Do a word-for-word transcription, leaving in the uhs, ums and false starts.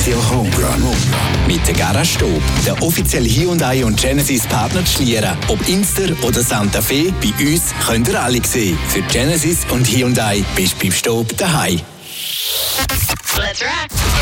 Homegrown. Mit der Garage Stob, der offizielle Hyundai und Genesis Partner zu Schlieren. Ob Inster oder Santa Fe, bei uns könnt ihr alle sehen. Für Genesis und Hyundai bist du beim Stob daheim. Let's rock!